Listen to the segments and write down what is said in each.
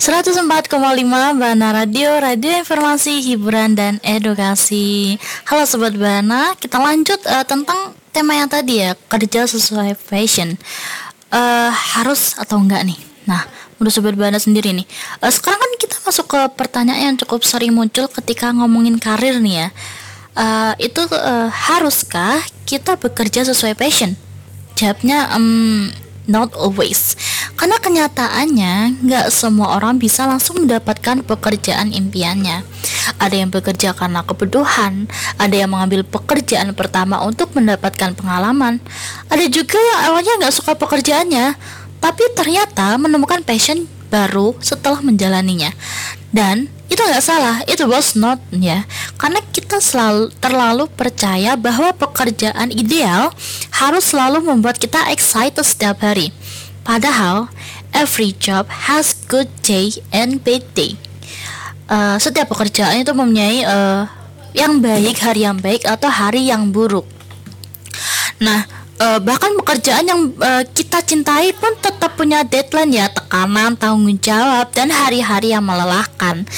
104,5 Bana Radio, radio informasi, hiburan, dan edukasi. Halo Sobat Bana, kita lanjut tentang tema yang tadi ya, kerja sesuai passion. Harus atau enggak nih? Nah, menurut Sobat Bana sendiri nih, sekarang kan kita masuk ke pertanyaan yang cukup sering muncul ketika ngomongin karir nih ya. Haruskah kita bekerja sesuai passion? Jawabnya, not always. Karena kenyataannya nggak semua orang bisa langsung mendapatkan pekerjaan impiannya. Ada yang bekerja karena kebutuhan, ada yang mengambil pekerjaan pertama untuk mendapatkan pengalaman. Ada juga yang awalnya nggak suka pekerjaannya, tapi ternyata menemukan passion baru setelah menjalaninya. Dan itu nggak salah, it was not ya. Karena kita terlalu percaya bahwa pekerjaan ideal harus selalu membuat kita excited setiap hari. Padahal every job has good day and bad day. Setiap pekerjaan itu mempunyai yang baik, hari yang baik atau hari yang buruk. Nah, bahkan pekerjaan yang kita cintai pun tetap punya deadline ya, tekanan, tanggung jawab, dan hari-hari yang melelahkan.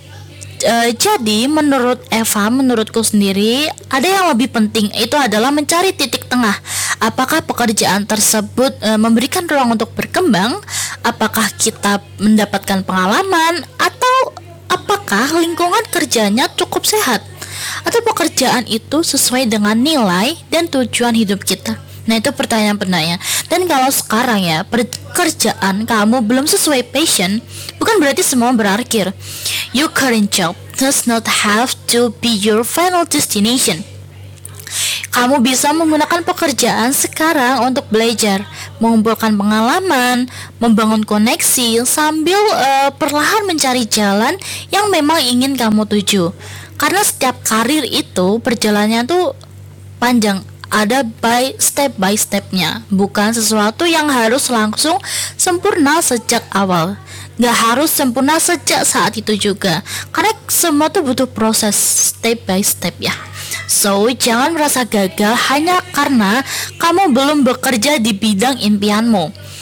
Jadi menurut Eva, menurutku sendiri, ada yang lebih penting, itu adalah mencari titik tengah. Apakah pekerjaan tersebut memberikan ruang untuk berkembang? Apakah kita mendapatkan pengalaman? Atau apakah lingkungan kerjanya cukup sehat? Atau pekerjaan itu sesuai dengan nilai dan tujuan hidup kita? Nah, itu pertanyaan penanya. Dan kalau sekarang ya, pekerjaan kamu belum sesuai passion, bukan berarti semua berakhir. Your current job does not have to be your final destination. Kamu bisa menggunakan pekerjaan sekarang untuk belajar, mengumpulkan pengalaman, membangun koneksi, sambil perlahan mencari jalan yang memang ingin kamu tuju. Karena setiap karir itu perjalanannya tuh panjang, ada by stepnya, bukan sesuatu yang harus langsung sempurna sejak awal. Gak harus sempurna sejak saat itu juga, karena semua tuh butuh proses step by step ya. So, jangan merasa gagal hanya karena kamu belum bekerja di bidang impianmu.